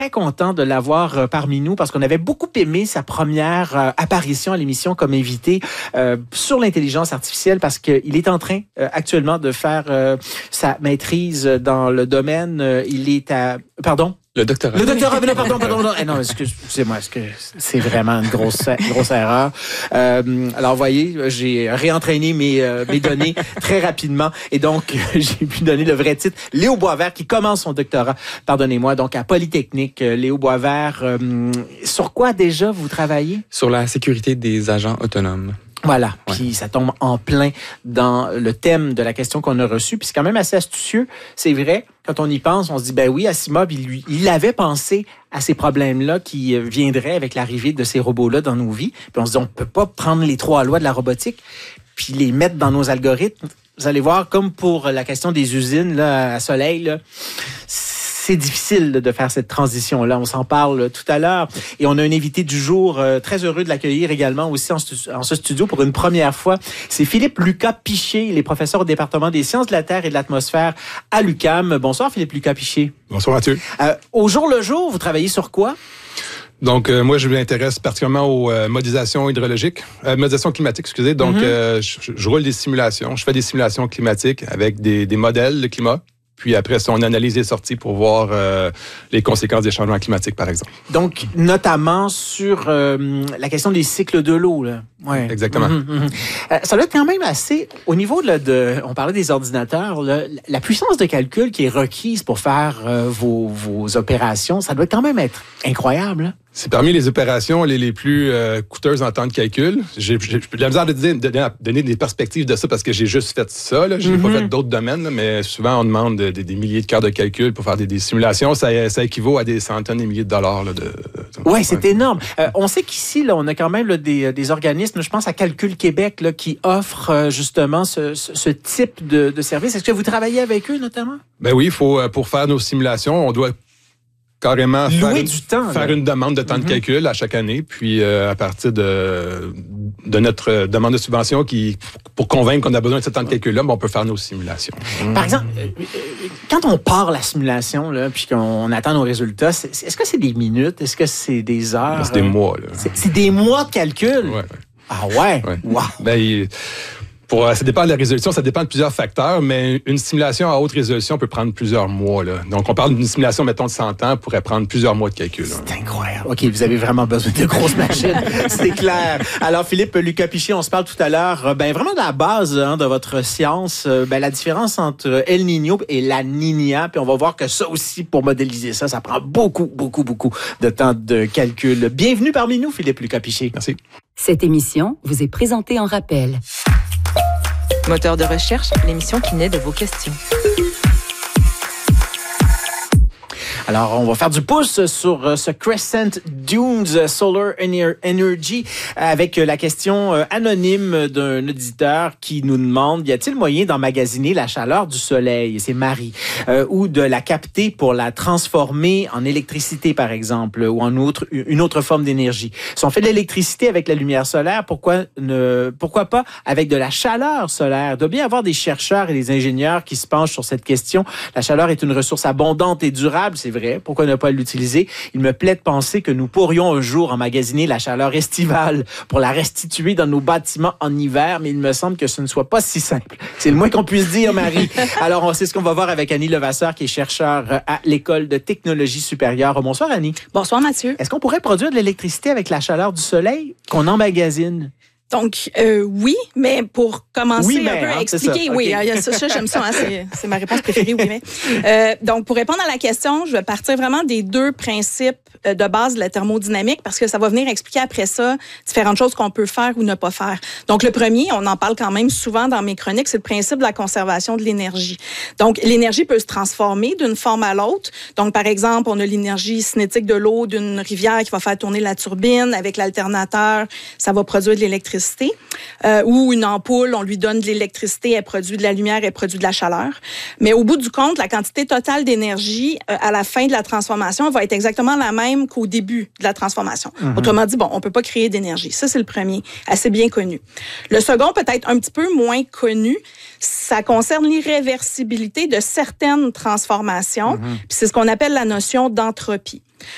Très content de l'avoir parmi nous parce qu'on avait beaucoup aimé sa première apparition à l'émission comme invité sur l'intelligence artificielle parce qu'il est en train actuellement de faire sa maîtrise dans le domaine. Il est à... Pardon? Le doctorat. Le doctorat, non, pardon. Non, excusez-moi, c'est vraiment une grosse erreur. Alors, vous voyez, j'ai réentraîné mes données très rapidement et donc, j'ai pu donner le vrai titre. Léo Boisvert qui commence son doctorat, pardonnez-moi, donc à Polytechnique. Léo Boisvert, sur quoi déjà vous travaillez? Sur la sécurité des agents autonomes. Voilà, puis ça tombe en plein dans le thème de la question qu'on a reçue, puis c'est quand même assez astucieux, c'est vrai. Quand on y pense, on se dit, ben oui, Asimov, il avait pensé à ces problèmes-là qui viendraient avec l'arrivée de ces robots-là dans nos vies, puis on se dit, on peut pas prendre les 3 lois de la robotique puis les mettre dans nos algorithmes. Vous allez voir, comme pour la question des usines là, à soleil, là, c'est difficile de faire cette transition-là. On s'en parle tout à l'heure. Et on a un invité du jour, très heureux de l'accueillir également aussi en ce studio pour une première fois. C'est Philippe-Lucas Piché. Il est professeur au département des sciences de la Terre et de l'atmosphère à l'UQAM. Bonsoir Philippe-Lucas Piché. Bonsoir Mathieu. Au jour le jour, vous travaillez sur quoi? Donc, moi, je m'intéresse particulièrement aux modélisations climatiques, excusez. Donc, je roule des simulations. Je fais des simulations climatiques avec des modèles de climat. Puis après ça, on analyse les sorties pour voir les conséquences des changements climatiques, par exemple. Donc, notamment sur la question des cycles de l'eau, là. Ouais. Exactement. Ça doit être quand même assez... Au niveau on parlait des ordinateurs, là, la puissance de calcul qui est requise pour faire vos opérations, ça doit quand même être incroyable, là. C'est parmi les opérations les plus coûteuses en temps de calcul. J'ai de la misère de donner des perspectives de ça parce que j'ai juste fait ça. Là. J'ai pas fait d'autres domaines, là, mais souvent on demande des milliers de quarts de calcul pour faire des simulations. Ça équivaut à des centaines de milliers de dollars. Oui, c'est énorme. On sait qu'ici, là, on a quand même là, des organismes, je pense à Calcul Québec, là, qui offrent justement ce type de service. Est-ce que vous travaillez avec eux notamment? Ben oui, pour faire nos simulations, on doit carrément faire une demande de temps de calcul à chaque année, puis à partir de notre demande de subvention pour convaincre qu'on a besoin de ce temps de calcul-là, on peut faire nos simulations. Par exemple, quand on part la simulation, là, puis qu'on attend nos résultats, est-ce que c'est des minutes? Est-ce que c'est des heures? C'est des mois. Là. C'est des mois de calcul? Ouais. Ah ouais? Wow! Ça dépend de la résolution, ça dépend de plusieurs facteurs, mais une simulation à haute résolution peut prendre plusieurs mois. Là. Donc, on parle d'une simulation, mettons, de 100 ans, pourrait prendre plusieurs mois de calcul. C'est incroyable. OK, vous avez vraiment besoin de grosses machines, c'est clair. Alors, Philippe-Lucas Piché, on se parle tout à l'heure, vraiment de la base de votre science, la différence entre El Niño et la Niña, puis on va voir que ça aussi, pour modéliser ça prend beaucoup de temps de calcul. Bienvenue parmi nous, Philippe-Lucas Piché. Merci. Cette émission vous est présentée en rappel. Moteur de recherche, l'émission qui naît de vos questions. Alors, on va faire du pouce sur ce Crescent Dunes Solar Energy avec la question anonyme d'un auditeur qui nous demande, y a-t-il moyen d'emmagasiner la chaleur du soleil, c'est Marie, ou de la capter pour la transformer en électricité, par exemple, ou en une autre forme d'énergie? Si on fait de l'électricité avec la lumière solaire, pourquoi pas avec de la chaleur solaire? Il doit bien y avoir des chercheurs et des ingénieurs qui se penchent sur cette question. La chaleur est une ressource abondante et durable, c'est vrai. Pourquoi ne pas l'utiliser? Il me plaît de penser que nous pourrions un jour emmagasiner la chaleur estivale pour la restituer dans nos bâtiments en hiver, mais il me semble que ce ne soit pas si simple. C'est le moins qu'on puisse dire, Marie. Alors, c'est ce qu'on va voir avec Annie Levasseur, qui est chercheure à l'École de technologie supérieure. Bonsoir, Annie. Bonsoir, Mathieu. Est-ce qu'on pourrait produire de l'électricité avec la chaleur du soleil qu'on emmagasine? Donc, oui, mais pour commencer un peu à expliquer, ça, j'aime ça, c'est ma réponse préférée, oui, mais. Donc, pour répondre à la question, je vais partir vraiment des 2 principes de base de la thermodynamique parce que ça va venir expliquer après ça différentes choses qu'on peut faire ou ne pas faire. Donc, le premier, on en parle quand même souvent dans mes chroniques, c'est le principe de la conservation de l'énergie. Donc, l'énergie peut se transformer d'une forme à l'autre. Donc, par exemple, on a l'énergie cinétique de l'eau d'une rivière qui va faire tourner la turbine. Avec l'alternateur, ça va produire de l'électricité. Ou une ampoule, on lui donne de l'électricité, elle produit de la lumière, elle produit de la chaleur. Mais au bout du compte, la quantité totale d'énergie à la fin de la transformation va être exactement la même qu'au début de la transformation. Autrement dit, on peut pas créer d'énergie. Ça, c'est le premier, assez bien connu. Le second, peut-être un petit peu moins connu, ça concerne l'irréversibilité de certaines transformations. Puis c'est ce qu'on appelle la notion d'entropie.